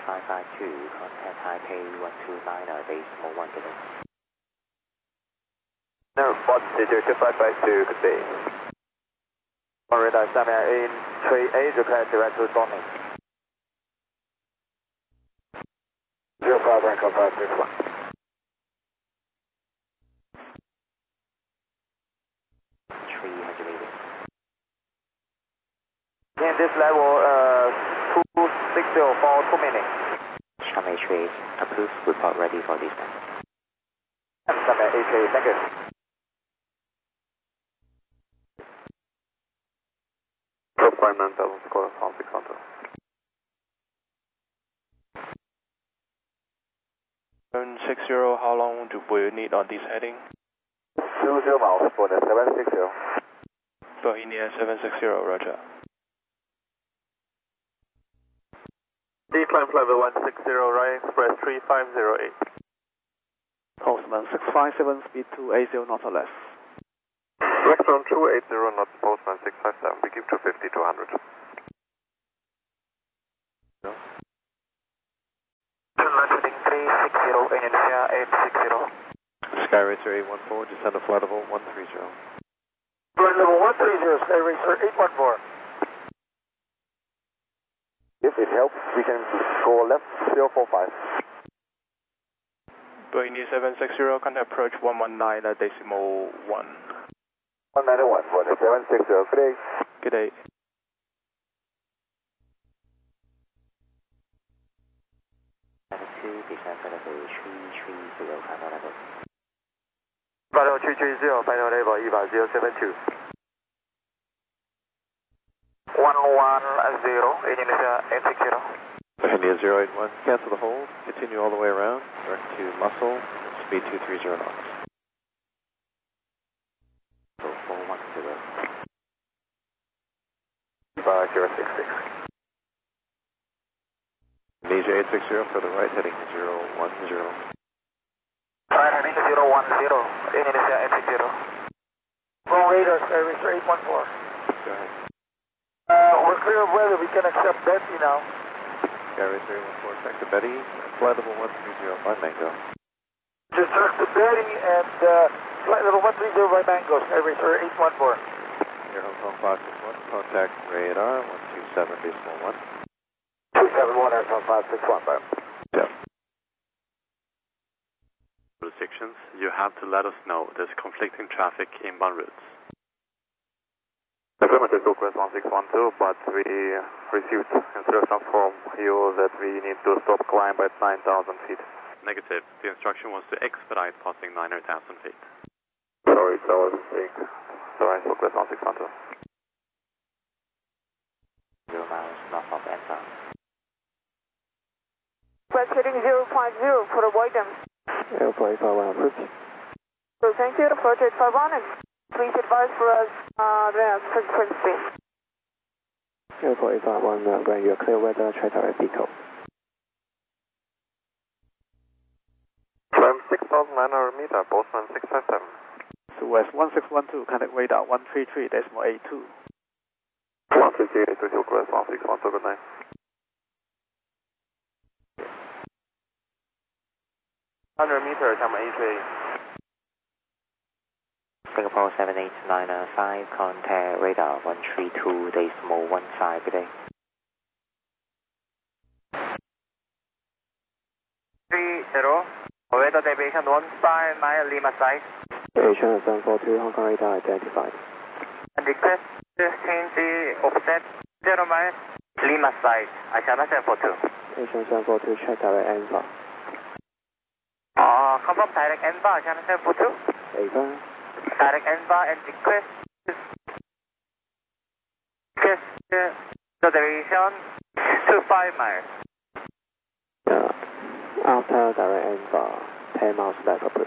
552, contact Taipei 129, decimal 1 good day. No, 102 good day. On radar, Samia in 3A, request direct route bombing. 05 Echo 561. In this level, 260 for 2 minutes. Channel H8, approved, report ready for descent. Samia H8, thank you. Requirement level score from 600. 760, how long do we need on this heading? 20 miles for the 760. For India 760, roger. Decline level 160, right express 3508. Postman 657, speed 280, not or less. Vectron 280, not Postman 657, we give 250 to 100. Landing 360, Indonesia 860. Skyracer 814, descend to flight level 130. Flight level 130, Skyracer 814. If it helps, we can go left 045. India 760, contact approach 119, decimal 1. 191 for the 760, good day. Good day. Descent for level 330, final level. Final 330, final level, EVA 072. 110, Indonesia 860. India 081, cancel the hold, continue all the way around, direct to muscle, speed 230 knots. 410. EVA 066. Indonesia 860 for the right, heading 010. Right heading 010, Indonesia 860. Wrong radar, Skyracer 814. Go ahead. We're clear of weather, we can accept Betty now. Skyracer 814, track to Betty, flight level 130 by Mango. Just track to Betty and flight level 130 by Mango, Skyracer 814. Air Hong Kong 561, contact radar 127 decimal 1. 271 Air Hong Kong 561, bye. Yeah. Jurisdictions, you have to let us know there's conflicting traffic inbound routes. Affirmative, request 1612, but we received instruction from you that we need to stop climb at 9,000 feet. Negative. The instruction was to expedite passing 900,000 feet. Sorry, that was a mistake. Sorry, request 1612. 0 miles north of Anton. Request heading 050 for avoidance. Airplane 51 approved. So thank you, approach 851 and please advise for us the frequency. Airport 851, when you're clear weather, try to Pico. Climb 6,900 meter, Postman 657. So West 1612, contact radar 133, decimal 82. 138, request 1612, good night. Meter, come A3. Singapore 78995, contact radar 132, decimal 15, good day. 30, weather deviation 159 Lima side. Asian 742, Hong Kong radar identified. And request change the offset 0 miles Lima side, Asiana 742. Asian 742, check direct ENVA. Confirm direct ENVA, Asiana 742. Ava. Direct ENVA and request the deviation to 5 miles. After direct ENVA, 10 miles left approved.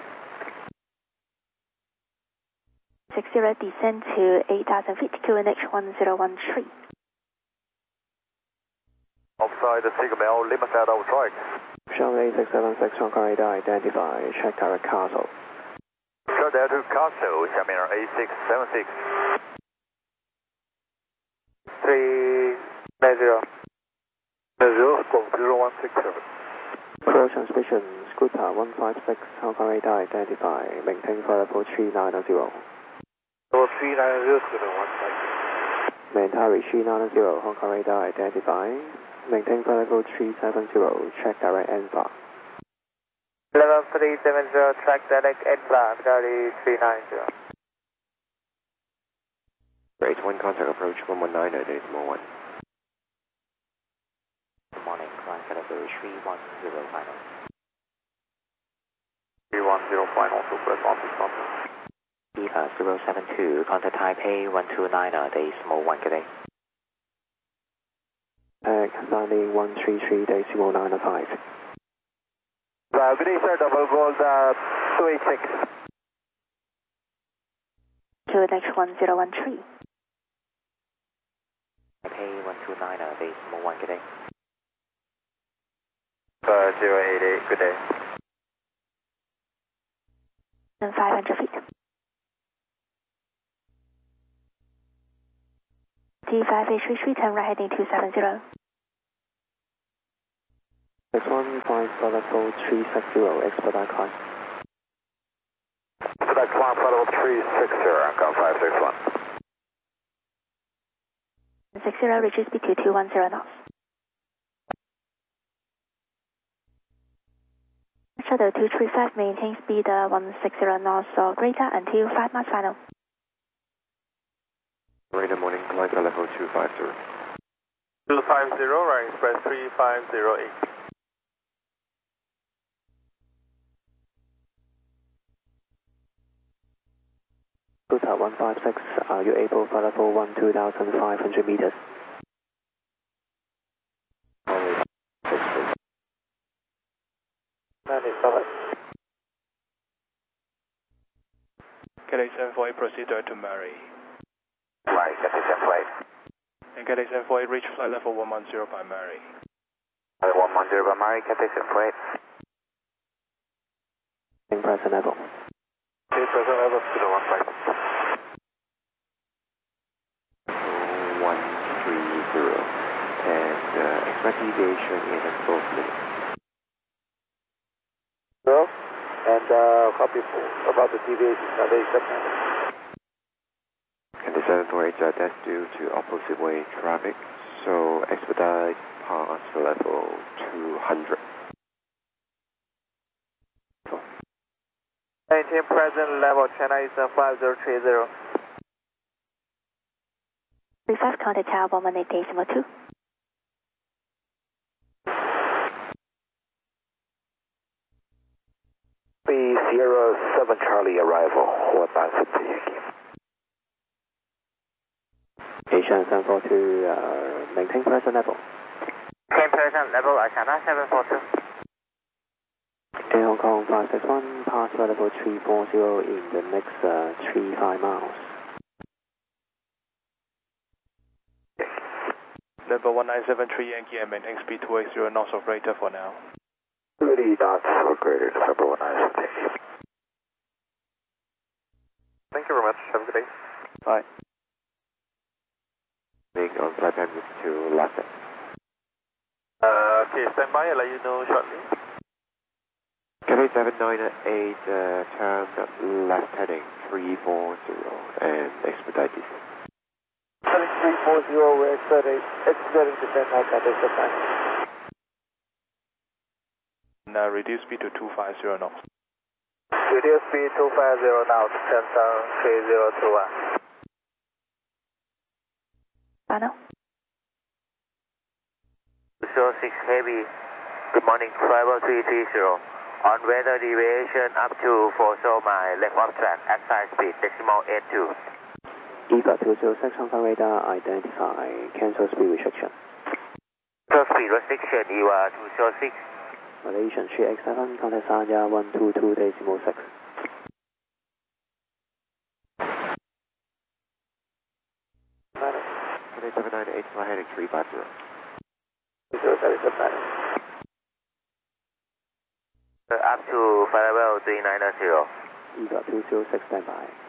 60 descend to 8,000 feet, QNH 1013. Offside the signal, Lima side of Troy. Shanghai 8676, Hong Kong radar identified, check direct Castle. Sure, there to Castle, Xiamen A676. 390. 90, Echo 0167. Approach transmission, Scooter 156, Hong Kong radar identify, maintain flight level 3990. Level 390, Scooter 156. Maintain 390, Hong Kong radar identify, maintain flight level 370, check direct NFAR. Level 370, track direct NFAR, 390. Great, 1 contact approach 119 at decimal 1. Good morning, climb level 310 final. 310 final, super responsive contact. EVA 072, contact Taipei 129 decimal 1, good day. Landing 133 decimal 905. Good day, sir, double gold 286. To next 1013. Taipei 129 decimal 1, good day. 088, good day. And 500 feet. T5833, turn right heading 270. X1 flight flight level 360, expedite climb. Expedite climb, flight level 360, Aircon 561. 60 reaches speed to 210 knots. Shadow 235, maintain speed 160 knots or greater until 5 knots final. Radar morning, climb flight level 250. 250, right, express 3508. Scooter 156, are you able flight level 12,500 meters? Only 6 feet. 97. Cathay 748, proceed direct to Mary. Right, Cathay 748. And Cathay 748, reach flight level 110 by Mary. 110 by Mary, Cathay 748. In present level. Okay, present level, Scooter 156. 130. And expect deviation in a 12 minutes. And copy about the deviation, they accept that. And the 748, that's due to opposite way traffic, so expedite past level 200. 19 present level, China is 5030. 35 contact tower 118 decimal 2. Sierra 7 Charlie arrival, 1950 Yankee. Asian 742, maintain present level. Maintain present level, China 742. In Hong Kong 561, pass flight level 340 in the next 35 miles. Number 1973 Yankee and maintain speed 280 knots of radar for now. 30 knots or greater, November 1970. Thank you very much. Have a good day. Bye. Make on flight time to left. Okay, stand by, I'll let you know shortly. Cathay 798, turn left heading 340 and expedite descent. Heading 340, we're exiting descent now, Cathay 79. Now reduce speed to 250 knots. Reduce speed 250 now, descent 3021. Final. 06 Heavy, good morning, travel 330. On weather deviation up to 4 mile, left of track, outside speed, decimal 82. EVA 206, Hong Kong radar identify, cancel speed restriction. So speed restriction, EVA 206. Malaysian 3X7, contact Sanya 122 decimal 6. Cathay 798, fly heading 350. 077. Up to flight level 3990. EVA 206, standby.